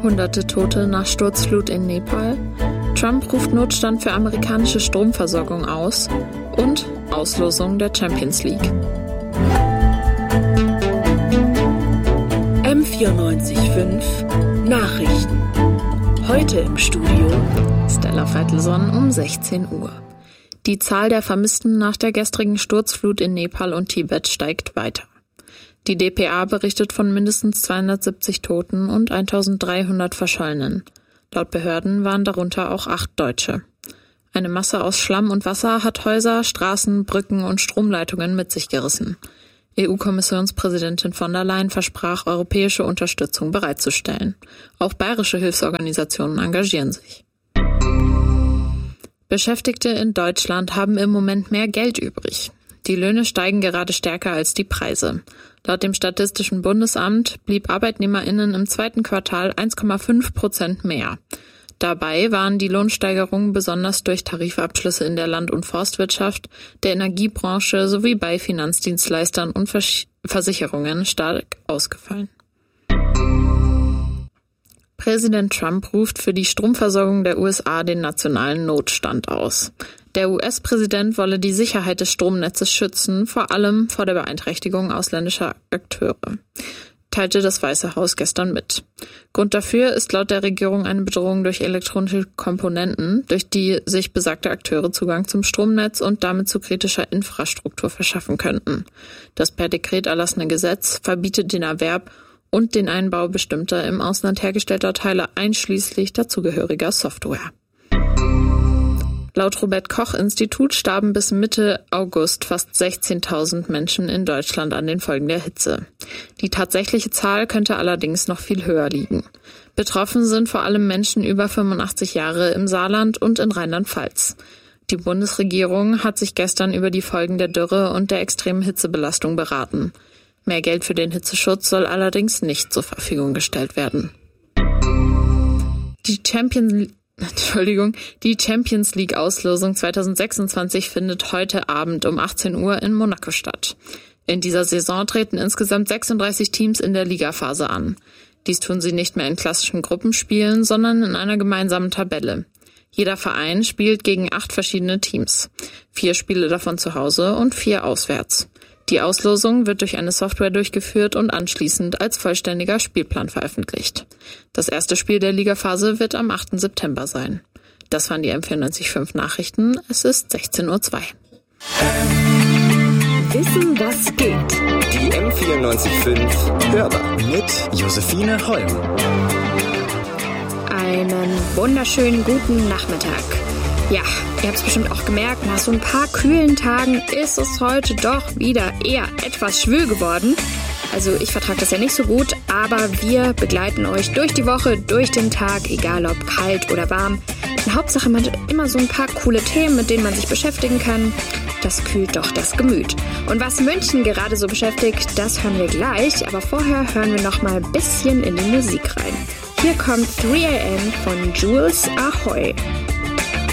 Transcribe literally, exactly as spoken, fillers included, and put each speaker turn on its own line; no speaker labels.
Hunderte Tote nach Sturzflut in Nepal. Trump ruft Notstand für amerikanische Stromversorgung aus. Und Auslosung der Champions League.
M vierundneunzig Komma fünf Nachrichten. Heute im Studio
Stella Feitelson um sechzehn Uhr. Die Zahl der Vermissten nach der gestrigen Sturzflut in Nepal und Tibet steigt weiter. Die D P A berichtet von mindestens zweihundertsiebzig Toten und eintausenddreihundert Verschollenen. Laut Behörden waren darunter auch acht Deutsche. Eine Masse aus Schlamm und Wasser hat Häuser, Straßen, Brücken und Stromleitungen mit sich gerissen. E U-Kommissionspräsidentin von der Leyen versprach, europäische Unterstützung bereitzustellen. Auch bayerische Hilfsorganisationen engagieren sich. Beschäftigte in Deutschland haben im Moment mehr Geld übrig. Die Löhne steigen gerade stärker als die Preise. Laut dem Statistischen Bundesamt blieb ArbeitnehmerInnen im zweiten Quartal eins Komma fünf Prozent mehr. Dabei waren die Lohnsteigerungen besonders durch Tarifabschlüsse in der Land- und Forstwirtschaft, der Energiebranche sowie bei Finanzdienstleistern und Vers- Versicherungen stark ausgefallen. Präsident Trump ruft für die Stromversorgung der U S A den nationalen Notstand aus. Der U S-Präsident wolle die Sicherheit des Stromnetzes schützen, vor allem vor der Beeinträchtigung ausländischer Akteure, teilte das Weiße Haus gestern mit. Grund dafür ist laut der Regierung eine Bedrohung durch elektronische Komponenten, durch die sich besagte Akteure Zugang zum Stromnetz und damit zu kritischer Infrastruktur verschaffen könnten. Das per Dekret erlassene Gesetz verbietet den Erwerb und den Einbau bestimmter im Ausland hergestellter Teile einschließlich dazugehöriger Software. Laut Robert-Koch-Institut starben bis Mitte August fast sechzehntausend Menschen in Deutschland an den Folgen der Hitze. Die tatsächliche Zahl könnte allerdings noch viel höher liegen. Betroffen sind vor allem Menschen über fünfundachtzig Jahre im Saarland und in Rheinland-Pfalz. Die Bundesregierung hat sich gestern über die Folgen der Dürre und der extremen Hitzebelastung beraten. Mehr Geld für den Hitzeschutz soll allerdings nicht zur Verfügung gestellt werden. Die Champions Entschuldigung, die Champions League Auslosung zweitausendsechsundzwanzig findet heute Abend um achtzehn Uhr in Monaco statt. In dieser Saison treten insgesamt sechsunddreißig Teams in der Ligaphase an. Dies tun sie nicht mehr in klassischen Gruppenspielen, sondern in einer gemeinsamen Tabelle. Jeder Verein spielt gegen acht verschiedene Teams. Vier Spiele davon zu Hause und vier auswärts. Die Auslosung wird durch eine Software durchgeführt und anschließend als vollständiger Spielplan veröffentlicht. Das erste Spiel der Ligaphase wird am achten September sein. Das waren die M vierundneunzig Komma fünf Nachrichten. Es ist sechzehn Uhr zwei.
Wissen, was geht.
Die M vierundneunzig Komma fünf Hörbar mit Josephine Holm.
Einen wunderschönen guten Nachmittag. Ja, ihr habt es bestimmt auch gemerkt, nach so ein paar kühlen Tagen ist es heute doch wieder eher etwas schwül geworden. Also ich vertrage das ja nicht so gut, aber wir begleiten euch durch die Woche, durch den Tag, egal ob kalt oder warm. Und Hauptsache man hat immer so ein paar coole Themen, mit denen man sich beschäftigen kann. Das kühlt doch das Gemüt. Und was München gerade so beschäftigt, das hören wir gleich, aber vorher hören wir noch mal ein bisschen in die Musik rein. Hier kommt drei A M von Jules Ahoy.